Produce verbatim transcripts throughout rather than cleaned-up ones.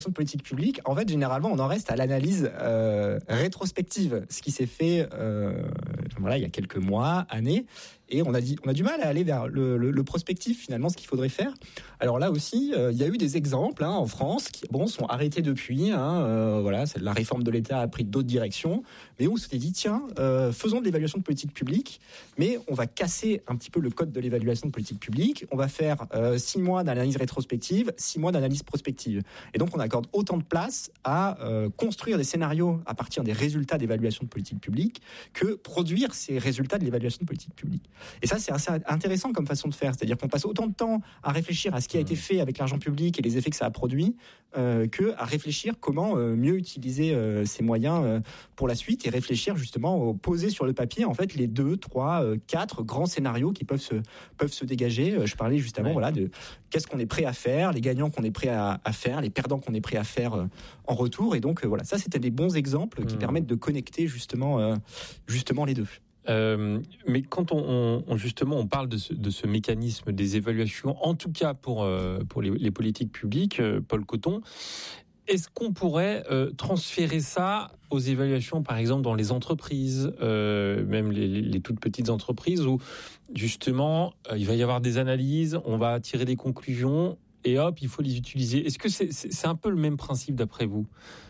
de politique publique, en fait, généralement, on en reste à l'analyse euh, rétrospective, ce qui s'est fait euh, voilà, il y a quelques mois, années, et on a, dit, on a du mal à aller vers le, le, le prospectif, finalement, ce qu'il faudrait faire. Alors là aussi, euh, il y a eu des exemples hein, en France qui bon, sont arrêtés depuis. Hein, euh, voilà, la réforme de l'État a pris d'autres directions, mais où on s'était dit, tiens, euh, faisons de l'évaluation de politique publique, mais on va casser un petit peu le code de l'évaluation de politique publique, on va faire euh, six mois d'analyse rétrospective, six mois d'analyse prospective. Et donc, on accorde autant de place à euh, construire des scénarios à partir des résultats d'évaluation de politique publique que produire ces résultats de l'évaluation de politique publique. Et ça, c'est assez intéressant comme façon de faire. C'est-à-dire qu'on passe autant de temps à réfléchir à ce qui a été fait avec l'argent public et les effets que ça a produit euh, que à réfléchir comment euh, mieux utiliser euh, ces moyens euh, pour la suite et réfléchir justement au poser sur le papier en fait les deux, trois, euh, quatre grands scénarios qui peuvent se peuvent se dégager. Je parlais juste avant ouais. voilà de qu'est-ce qu'on est prêt à faire, les gagnants qu'on est prêt à, à faire, les perdants qu'on est prêt à faire euh, en retour. Et donc euh, voilà, ça c'était des bons exemples qui mmh. permettent de connecter justement euh, justement les deux. Euh, mais quand on, on justement on parle de ce, de ce mécanisme des évaluations, en tout cas pour euh, pour les, les politiques publiques, euh, Paul Cotton, est-ce qu'on pourrait euh, transférer ça aux évaluations, par exemple dans les entreprises, euh, même les, les, les toutes petites entreprises, où justement euh, il va y avoir des analyses, on va tirer des conclusions et hop, il faut les utiliser. Est-ce que c'est, c'est, c'est un peu le même principe d'après vous ?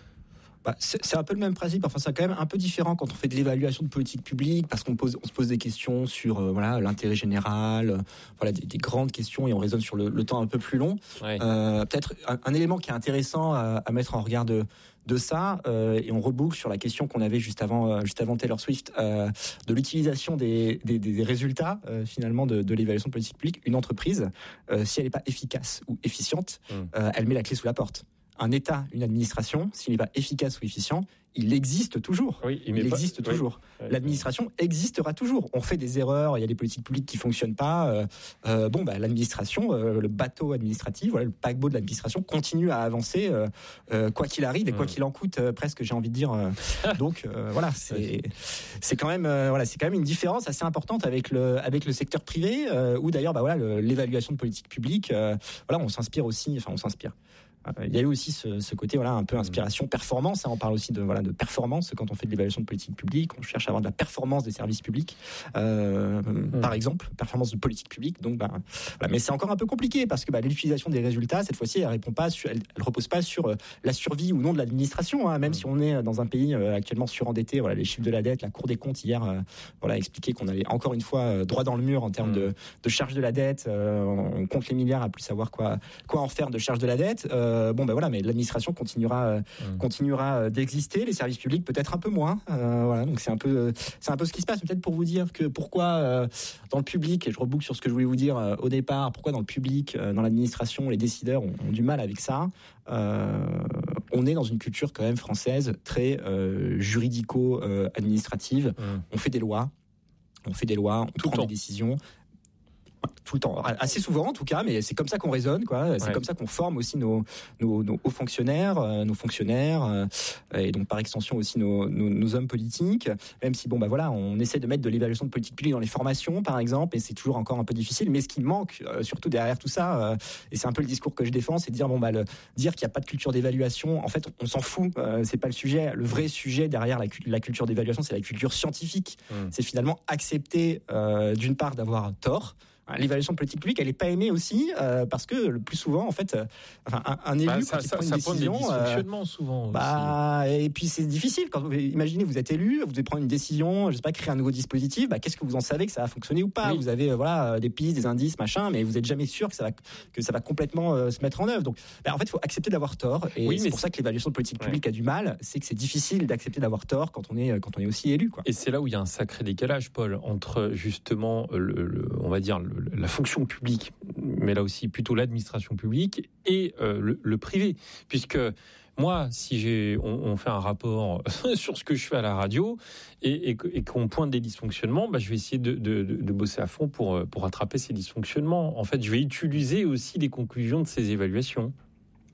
Bah, c'est, c'est un peu le même principe. Enfin, c'est quand même un peu différent quand on fait de l'évaluation de politique publique, parce qu'on pose, on se pose des questions sur euh, voilà l'intérêt général, euh, voilà des, des grandes questions, et on raisonne sur le, le temps un peu plus long. Ouais. Euh, peut-être un, un élément qui est intéressant à, à mettre en regard de, de ça, euh, et on reboucle sur la question qu'on avait juste avant, euh, juste avant Taylor Swift, euh, de l'utilisation des, des, des résultats euh, finalement de, de l'évaluation de politique publique. Une entreprise, euh, si elle n'est pas efficace ou efficiente, mmh. euh, elle met la clé sous la porte. Un État, une administration, s'il n'est pas efficace ou efficient, il existe toujours. Oui, il, il existe pas, toujours. Oui, L'administration oui. existera toujours. On fait des erreurs, il y a des politiques publiques qui fonctionnent pas. Euh, euh, bon, bah, l'administration, euh, le bateau administratif, voilà, le paquebot de l'administration continue à avancer, euh, euh, quoi qu'il arrive et quoi mmh. qu'il en coûte, euh, presque, j'ai envie de dire. Euh, donc, euh, voilà, c'est c'est quand même, euh, voilà, c'est quand même une différence assez importante avec le avec le secteur privé, euh, où d'ailleurs, bah voilà, le, l'évaluation de politique publique, euh, voilà, on s'inspire aussi, enfin, on s'inspire. Il y a eu aussi ce, ce côté voilà un peu inspiration performance, hein, on parle aussi de voilà de performance quand on fait de l'évaluation de politique publique, on cherche à avoir de la performance des services publics, euh, mmh. par exemple performance de politique publique. Donc bah voilà, mais c'est encore un peu compliqué parce que bah, l'utilisation des résultats cette fois-ci elle répond pas sur, elle, elle repose pas sur euh, la survie ou non de l'administration, hein, même mmh. si on est dans un pays euh, actuellement surendetté. Voilà, les chiffres de la dette, la Cour des comptes hier euh, voilà expliqué qu'on allait encore une fois euh, droit dans le mur en termes mmh. de, de charge de la dette. Euh, on compte les milliards à plus savoir quoi quoi en faire de charge de la dette. Euh, Euh, bon ben voilà, mais l'administration continuera euh, mmh. continuera d'exister, les services publics peut-être un peu moins. Euh, voilà, donc c'est un peu c'est un peu ce qui se passe. Peut-être pour vous dire que pourquoi euh, dans le public, et je reboucle sur ce que je voulais vous dire euh, au départ, pourquoi dans le public, euh, dans l'administration, les décideurs ont, ont du mal avec ça. Euh, on est dans une culture quand même française très euh, juridico-administrative. Mmh. On fait des lois, on fait des lois, on Tout prend des décisions. Tout le temps, assez souvent en tout cas, mais c'est comme ça qu'on raisonne, quoi. C'est ouais. comme ça qu'on forme aussi nos, nos, nos hauts fonctionnaires, euh, nos fonctionnaires, euh, et donc par extension aussi nos, nos, nos hommes politiques. Même si bon bah voilà, on essaie de mettre de l'évaluation de politique publique dans les formations, par exemple, et c'est toujours encore un peu difficile. Mais ce qui manque, euh, surtout derrière tout ça, euh, et c'est un peu le discours que je défends, c'est de dire bon bah le, dire qu'il n'y a pas de culture d'évaluation. En fait, on s'en fout. Euh, c'est pas le sujet. Le vrai sujet derrière la, la culture d'évaluation, c'est la culture scientifique. Mmh. C'est finalement accepter euh, d'une part d'avoir tort. L'évaluation de politique publique, elle n'est pas aimée aussi euh, parce que le plus souvent, en fait, euh, enfin, un, un élu bah, quand ça, il ça, prend une ça décision, des dysfonctionnements euh, souvent. Bah, aussi. Et puis c'est difficile quand vous imaginez vous êtes élu, vous devez prendre une décision, je sais pas, créer un nouveau dispositif. Bah, qu'est-ce que vous en savez que ça va fonctionner ou pas? Oui. Vous avez euh, voilà des pistes, des indices, machin, mais vous êtes jamais sûr que ça va que ça va complètement euh, se mettre en œuvre. Donc, bah, en fait, il faut accepter d'avoir tort. Et oui, c'est pour c'est... ça que l'évaluation de politique publique ouais. a du mal, c'est que c'est difficile d'accepter d'avoir tort quand on est quand on est aussi élu, quoi. Et c'est là où il y a un sacré décalage, Paul, entre justement le, le on va dire le, la fonction publique, mais là aussi plutôt l'administration publique et euh, le, le privé, puisque moi, si j'ai, on, on fait un rapport sur ce que je fais à la radio et, et, et qu'on pointe des dysfonctionnements, bah, je vais essayer de, de, de bosser à fond pour pour rattraper ces dysfonctionnements. En fait, je vais utiliser aussi les conclusions de ces évaluations.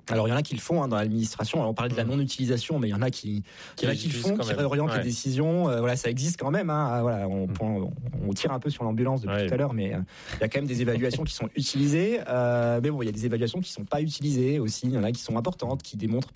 Alors il y en a qui le font hein, dans l'administration. Alors on parlait de la non-utilisation, mais il y en a qui, qui, y en a qui le font, qui réorientent ouais. les décisions. Euh, voilà, ça existe quand même. Hein. Voilà, on, on, on tire un peu sur l'ambulance depuis ouais. tout à l'heure, mais euh, il y a quand même des évaluations qui sont utilisées. Euh, mais bon, il y a des évaluations qui sont pas utilisées aussi. Il y en a qui sont importantes, qui démontrent